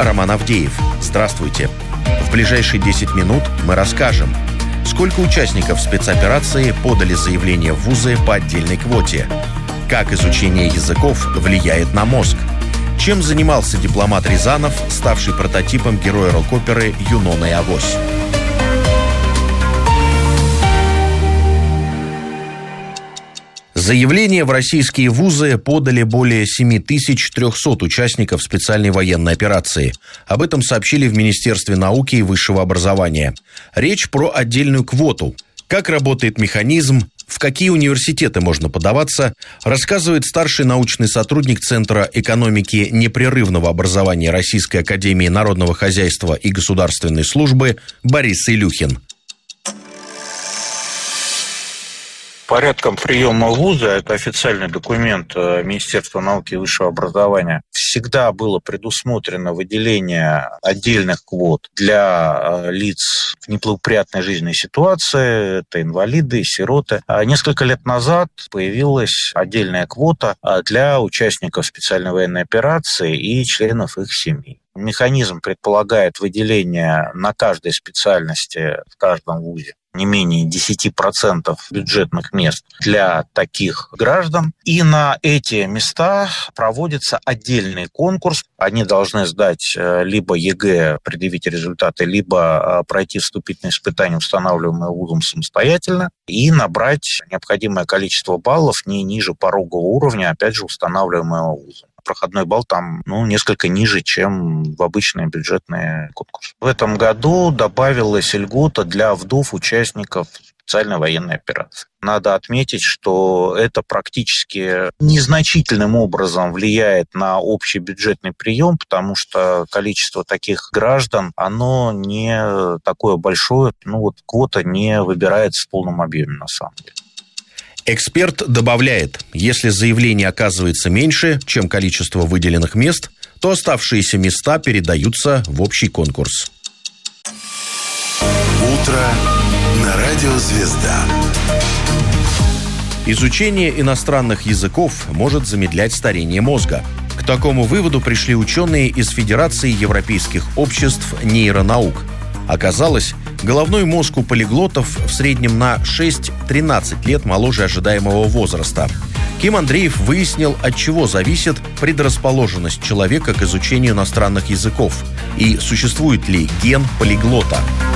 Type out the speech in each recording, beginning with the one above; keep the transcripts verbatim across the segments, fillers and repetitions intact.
Роман Авдеев. Здравствуйте. В ближайшие десять минут мы расскажем, сколько участников спецоперации подали заявление в вузы по отдельной квоте, как изучение языков влияет на мозг, чем занимался дипломат Рязанов, ставший прототипом героя рок-оперы «Юнона и Авось». Заявление в российские вузы подали более семь тысяч триста участников специальной военной операции. Об этом сообщили в Министерстве науки и высшего образования. Речь про отдельную квоту. Как работает механизм, в какие университеты можно подаваться, рассказывает старший научный сотрудник Центра экономики непрерывного образования Российской академии народного хозяйства и государственной службы Борис Илюхин. Порядком приема в вузы, это официальный документ Министерства науки и высшего образования, всегда было предусмотрено выделение отдельных квот для лиц в неблагоприятной жизненной ситуации, это инвалиды, сироты. А несколько лет назад появилась отдельная квота для участников специальной военной операции и членов их семей. Механизм предполагает выделение на каждой специальности в каждом вузе не менее десять процентов бюджетных мест для таких граждан. И на эти места проводится отдельный конкурс. Они должны сдать либо ЕГЭ, предъявить результаты, либо пройти вступительные испытания, устанавливаемые вузом самостоятельно, и набрать необходимое количество баллов не ниже порогового уровня, опять же, устанавливаемого вузом. Проходной балл там ну, несколько ниже, чем в обычные бюджетные конкурсы. В этом году добавилась льгота для вдов участников специальной военной операции. Надо отметить, что это практически незначительным образом влияет на общий бюджетный прием, потому что количество таких граждан, оно не такое большое, ну вот квота не выбирается в полном объеме на самом деле. Эксперт добавляет, если заявлений оказывается меньше, чем количество выделенных мест, то оставшиеся места передаются в общий конкурс. Утро на радио «Звезда». Изучение иностранных языков может замедлять старение мозга. К такому выводу пришли ученые из Федерации европейских обществ нейронаук. Оказалось, головной мозг у полиглотов в среднем на шесть-тринадцать лет моложе ожидаемого возраста. Ким Андреев выяснил, от чего зависит предрасположенность человека к изучению иностранных языков и существует ли ген полиглота.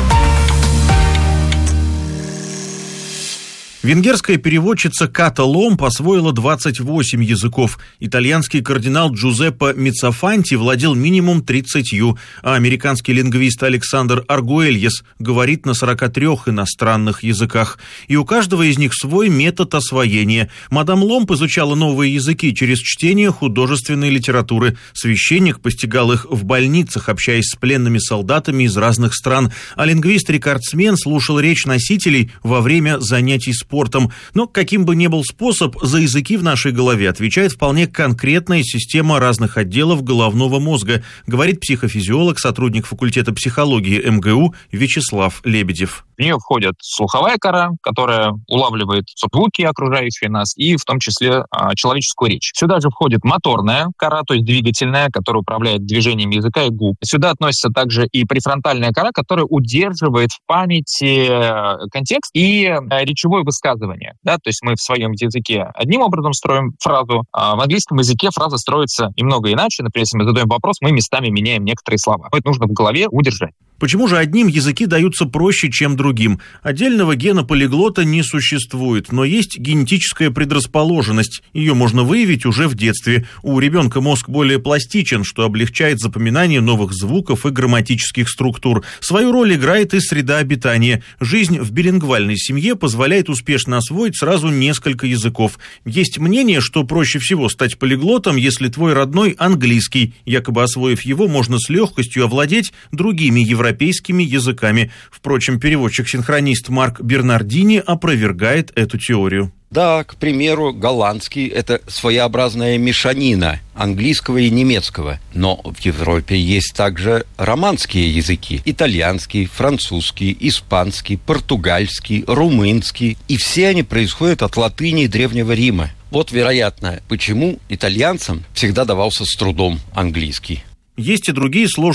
Венгерская переводчица Ката Ломб освоила двадцать восемь языков. Итальянский кардинал Джузеппе Миццофанти владел минимум тридцатью, а американский лингвист Александр Аргуэльес говорит на сорока трёх иностранных языках. И у каждого из них свой метод освоения. Мадам Ломб изучала новые языки через чтение художественной литературы. Священник постигал их в больницах, общаясь с пленными солдатами из разных стран. А лингвист-рекордсмен слушал речь носителей во время занятий спортом. Но каким бы ни был способ, за языки в нашей голове отвечает вполне конкретная система разных отделов головного мозга, говорит психофизиолог, сотрудник факультета психологии эм гэ у Вячеслав Лебедев. В нее входит слуховая кора, которая улавливает звуки, окружающие нас, и в том числе а, человеческую речь. Сюда же входит моторная кора, то есть двигательная, которая управляет движением языка и губ. Сюда относится также и префронтальная кора, которая удерживает в памяти контекст и речевое высказывание. Да? То есть мы в своем языке одним образом строим фразу, а в английском языке фраза строится немного иначе. Например, если мы задаем вопрос, мы местами меняем некоторые слова. Это нужно в голове удержать. Почему же одним языки даются проще, чем другим? Отдельного гена полиглота не существует, но есть генетическая предрасположенность. Ее можно выявить уже в детстве. У ребенка мозг более пластичен, что облегчает запоминание новых звуков и грамматических структур. Свою роль играет и среда обитания. Жизнь в билингвальной семье позволяет успешно освоить сразу несколько языков. Есть мнение, что проще всего стать полиглотом, если твой родной английский. Якобы освоив его, можно с легкостью овладеть другими европейскими европейскими языками. Впрочем, переводчик-синхронист Марк Бернардини опровергает эту теорию. Да, к примеру, голландский – это своеобразная мешанина английского и немецкого. Но в Европе есть также романские языки – итальянский, французский, испанский, португальский, румынский. И все они происходят от латыни и Древнего Рима. Вот, вероятно, почему итальянцам всегда давался с трудом английский. Есть и другие сложности.